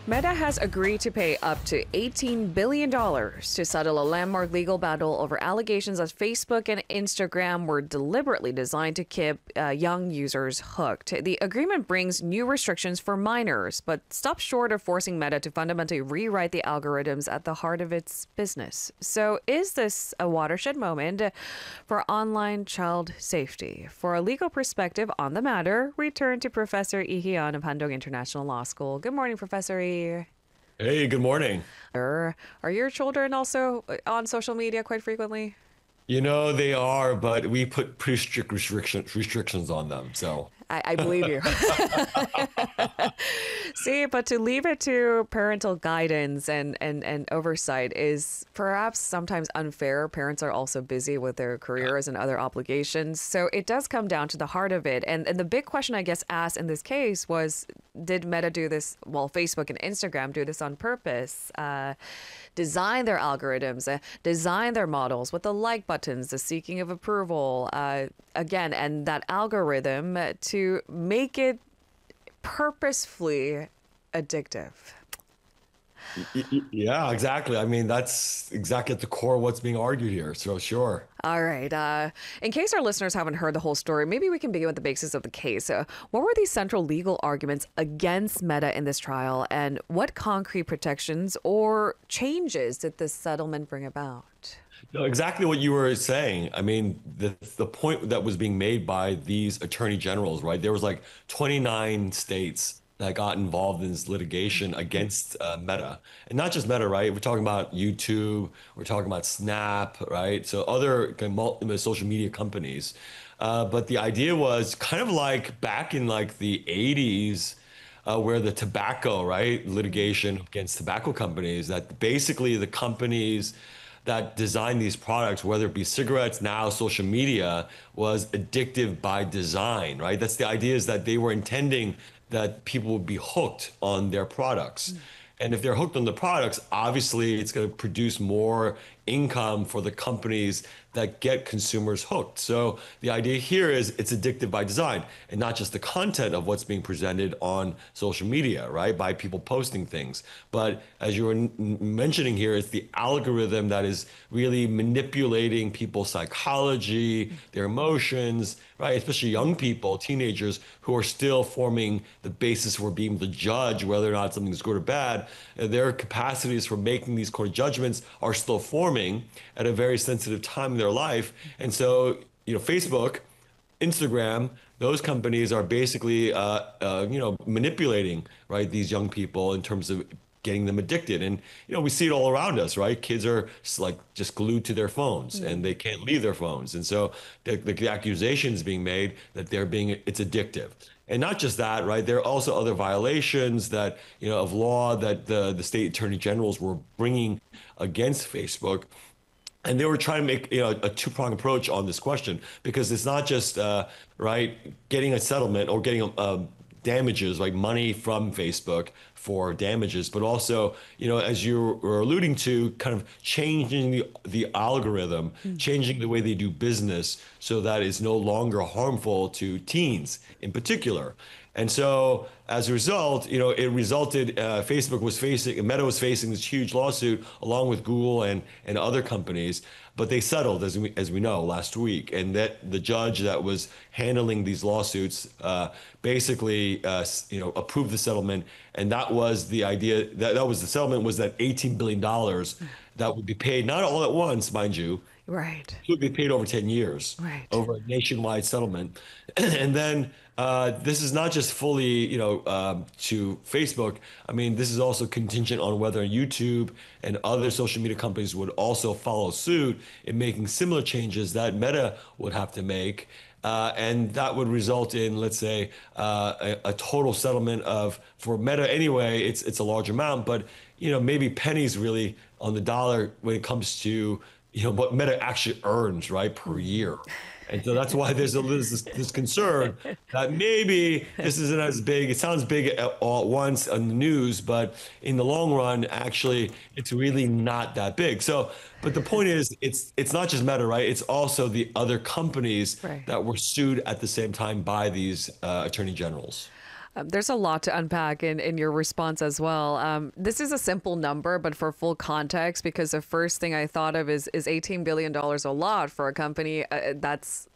Meta has agreed to pay up to $18 billion to settle a landmark legal battle over allegations that Facebook and Instagram were deliberately designed to keep young users hooked. The agreement brings new restrictions for minors, but stops short of forcing Meta to fundamentally rewrite the algorithms at the heart of its business. So, is this a watershed moment for online child safety? For a legal perspective on the matter, we turn to Professor Lee Hee-yeon of Handong International Law School. Good morning, Professor Lee. Hey, good morning. Are your children also on social media quite frequently? You know, they are, but we put pretty strict restrictions on them. So, I believe you. See, but to leave it to parental guidance and oversight is perhaps sometimes unfair. Parents are also busy with their careers and other obligations. So it does come down to the heart of it. And the big question, I guess, asked in this case was, did Meta do this, well, Facebook and Instagram do this on purpose? Design their algorithms, design their models with the like buttons, the seeking of approval, again, and that algorithm to make it purposefully addictive. Yeah, exactly. I mean, that's exactly at the core of what's being argued here. So, sure. All right. In case our listeners haven't heard the whole story, maybe we can begin with the basis of the case. What were these central legal arguments against Meta in this trial, and what concrete protections or changes did this settlement bring about? No, exactly what you were saying. I mean, the point that was being made by these attorney generals, right? There was like 29 states that got involved in this litigation against Meta, and not just Meta, right? We're talking about YouTube, we're talking about Snap, right? So other kind of social media companies. But the idea was kind of like back in like the 80s, where the tobacco, right, litigation against tobacco companies, that basically the companies that design these products, whether it be cigarettes, now social media, was addictive by design, right? That's the idea, is that they were intending that people would be hooked on their products. And if they're hooked on the products, obviously it's going to produce more income for the companies that get consumers hooked. So the idea here is it's addictive by design, and not just the content of what's being presented on social media, right? By people posting things. But as you were mentioning here, it's the algorithm that is really manipulating people's psychology, their emotions, right? Especially young people, teenagers who are still forming the basis for being able to judge whether or not something is good or bad. Their capacities for making these kind of judgments are still forming at a very sensitive time in their life. And so, Facebook, Instagram, those companies are basically, manipulating, right, these young people in terms of getting them addicted. And, we see it all around us, right? Kids are just glued to their phones and they can't leave their phones. And so the accusation is being made that it's addictive. And not just that, right? There are also other violations that, of law that the state attorney generals were bringing against Facebook. And they were trying to make a two-pronged approach on this question, because it's not just right, getting a settlement or getting damages, like money from Facebook for damages, but also, as you were alluding to, kind of changing the algorithm, changing the way they do business so that it's no longer harmful to teens in particular. And so as a result, it resulted, Meta was facing this huge lawsuit along with Google and other companies, but they settled, as we know, last week. And that the judge that was handling these lawsuits basically, approved the settlement. And that was the idea, that was the settlement, was that $18 billion that would be paid, not all at once, mind you. Right. It would be paid over 10 years, Right. over a nationwide settlement. And then this is not just fully, to Facebook. I mean, this is also contingent on whether YouTube and other social media companies would also follow suit in making similar changes that Meta would have to make. And that would result in, let's say, a total settlement for Meta anyway, it's a large amount, but, maybe pennies really on the dollar when it comes to, what Meta actually earns, right, per year. And so that's why there's this concern that maybe this isn't as big. It sounds big all at once on the news, but in the long run, actually, it's really not that big. So, but the point is, it's not just Meta, right? It's also the other companies Right. that were sued at the same time by these attorney generals. There's a lot to unpack in your response as well. This is a simple number, but for full context, because the first thing I thought of is $18 billion a lot for a company? That's